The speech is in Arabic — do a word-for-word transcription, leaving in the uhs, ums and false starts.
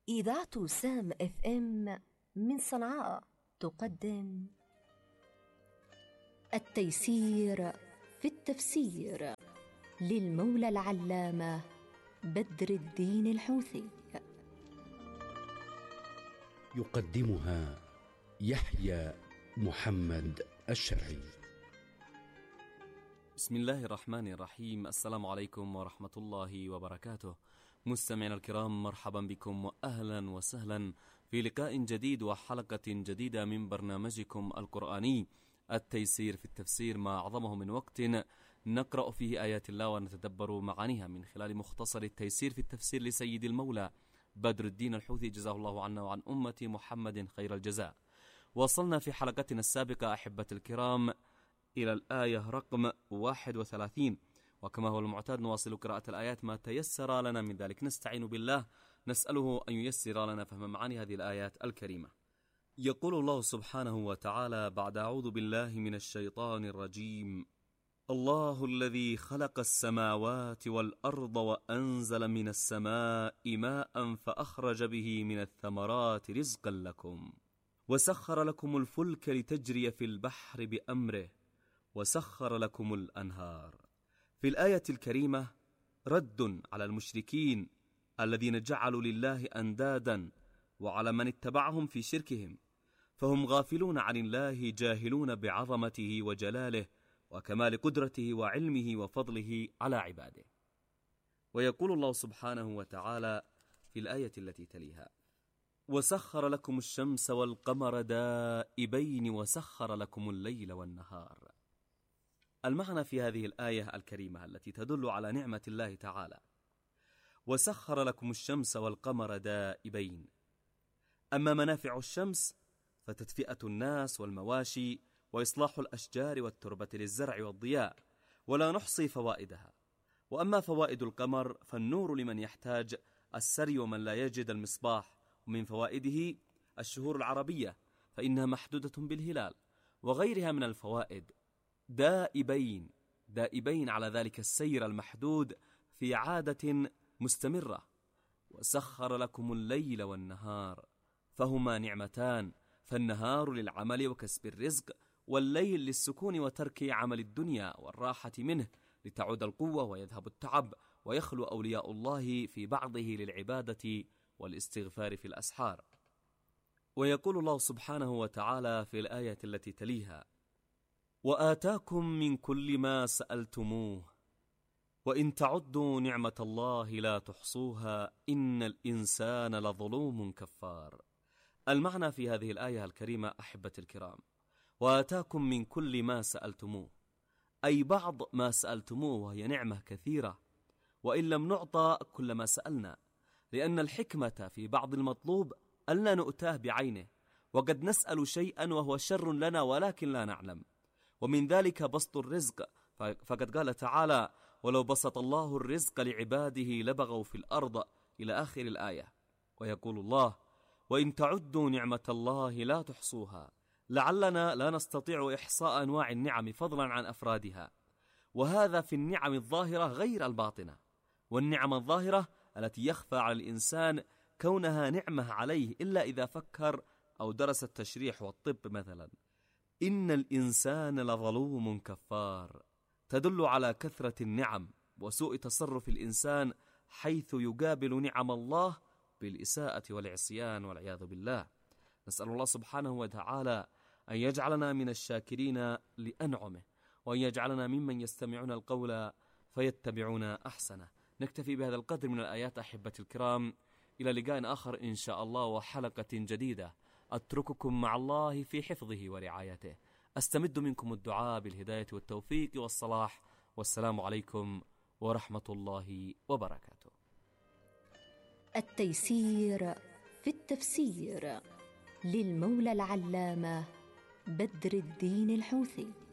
إذاعة سام اف ام من صنعاء تقدم التيسير في التفسير للمولى العلامة بدر الدين الحوثي. يقدمها يحيى محمد الشرعي. بسم الله الرحمن الرحيم. السلام عليكم ورحمة الله وبركاته. مستمعينا الكرام، مرحبا بكم وأهلا وسهلا في لقاء جديد وحلقة جديدة من برنامجكم القرآني التيسير في التفسير، ما أعظمه من وقت نقرأ فيه آيات الله ونتدبر معانيها من خلال مختصر التيسير في التفسير لسيد المولى بدر الدين الحوثي، جزاه الله عنا وعن أمة محمد خير الجزاء. وصلنا في حلقتنا السابقة أحبة الكرام إلى الآية رقم واحد وثلاثين، وكما هو المعتاد نواصل قراءة الآيات ما تيسر لنا من ذلك، نستعين بالله نسأله أن ييسر لنا فهم معاني هذه الآيات الكريمة. يقول الله سبحانه وتعالى بعد أعوذ بالله من الشيطان الرجيم: الله الذي خلق السماوات والأرض وأنزل من السماء ماء فأخرج به من الثمرات رزقا لكم وسخر لكم الفلك لتجري في البحر بأمره وسخر لكم الأنهار. في الآية الكريمة رد على المشركين الذين جعلوا لله أندادا وعلى من اتبعهم في شركهم، فهم غافلون عن الله جاهلون بعظمته وجلاله وكمال قدرته وعلمه وفضله على عباده. ويقول الله سبحانه وتعالى في الآية التي تليها: وسخر لكم الشمس والقمر دائبين وسخر لكم الليل والنهار. المعنى في هذه الآية الكريمة التي تدل على نعمة الله تعالى: وسخر لكم الشمس والقمر دائبين. أما منافع الشمس فتدفئة الناس والمواشي وإصلاح الأشجار والتربة للزرع والضياء، ولا نحصي فوائدها. وأما فوائد القمر فالنور لمن يحتاج السري ومن لا يجد المصباح، ومن فوائده الشهور العربية فإنها محدودة بالهلال، وغيرها من الفوائد. دائبين دائبين على ذلك السير المحدود في عادة مستمرة. وسخر لكم الليل والنهار، فهما نعمتان، فالنهار للعمل وكسب الرزق، والليل للسكون وترك عمل الدنيا والراحة منه لتعود القوة ويذهب التعب ويخلو أولياء الله في بعضه للعبادة والاستغفار في الأسحار. ويقول الله سبحانه وتعالى في الآية التي تليها: وآتاكم من كل ما سألتموه وإن تعدوا نعمة الله لا تحصوها إن الإنسان لظلوم كفار. المعنى في هذه الآية الكريمة أحبة الكرام: وآتاكم من كل ما سألتموه، أي بعض ما سألتموه، وهي نعمة كثيرة، وإن لم نعطى كل ما سألنا، لأن الحكمة في بعض المطلوب ألا نؤتاه بعينه، وقد نسأل شيئا وهو شر لنا ولكن لا نعلم. ومن ذلك بسط الرزق، فقد قال تعالى: ولو بسط الله الرزق لعباده لبغوا في الأرض، إلى آخر الآية. ويقول الله: وإن تعدوا نعمة الله لا تحصوها. لعلنا لا نستطيع إحصاء أنواع النعم فضلا عن أفرادها، وهذا في النعم الظاهرة غير الباطنة. والنعم الظاهرة التي يخفى على الإنسان كونها نعمة عليه إلا إذا فكر أو درس التشريح والطب مثلا. إن الإنسان لظلوم كفار، تدل على كثرة النعم وسوء تصرف الإنسان حيث يقابل نعم الله بالإساءة والعصيان والعياذ بالله. نسأل الله سبحانه وتعالى أن يجعلنا من الشاكرين لأنعمه، وأن يجعلنا ممن يستمعون القول فيتبعون أحسنه. نكتفي بهذا القدر من الآيات أحبة الكرام، إلى لقاء آخر إن شاء الله وحلقة جديدة. أترككم مع الله في حفظه ورعايته، أستمد منكم الدعاء بالهداية والتوفيق والصلاح، والسلام عليكم ورحمة الله وبركاته. التيسير في التفسير للمولى العلامة بدر الدين الحوثي.